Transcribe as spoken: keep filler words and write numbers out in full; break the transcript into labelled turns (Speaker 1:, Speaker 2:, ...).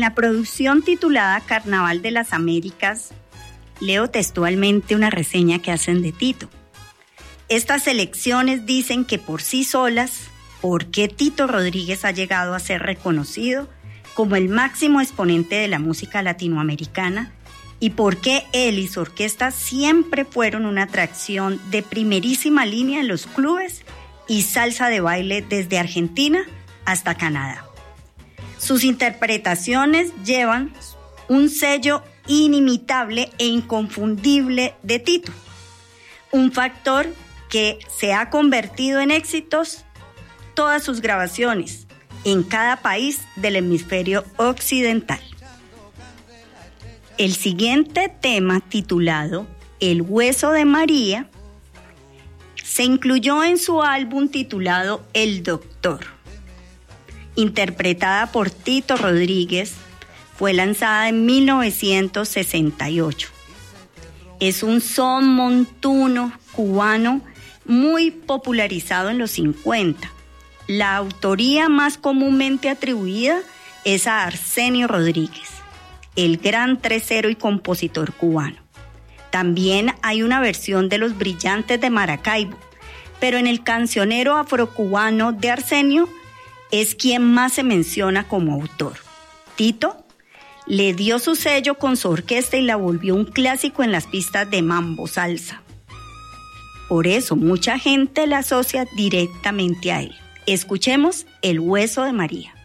Speaker 1: la producción titulada Carnaval de las Américas, leo textualmente una reseña que hacen de Tito. Estas selecciones dicen que por sí solas, ¿por qué Tito Rodríguez ha llegado a ser reconocido como el máximo exponente de la música latinoamericana? ¿Y por qué él y su orquesta siempre fueron una atracción de primerísima línea en los clubes y salsa de baile desde Argentina hasta Canadá? Sus interpretaciones llevan un sello inimitable e inconfundible de Tito, un factor que se ha convertido en éxitos todas sus grabaciones en cada país del hemisferio occidental. El siguiente tema, titulado El Hueso de María, se incluyó en su álbum titulado El Doctor. Interpretada por Tito Rodríguez, fue lanzada en mil novecientos sesenta y ocho. Es un son montuno cubano muy popularizado en los cincuenta. La autoría más comúnmente atribuida es a Arsenio Rodríguez, el gran tresero y compositor cubano. También hay una versión de Los Brillantes de Maracaibo, pero en el cancionero afrocubano de Arsenio es quien más se menciona como autor. Tito le dio su sello con su orquesta y la volvió un clásico en las pistas de mambo salsa. Por eso mucha gente la asocia directamente a él. Escuchemos El Hueso de María.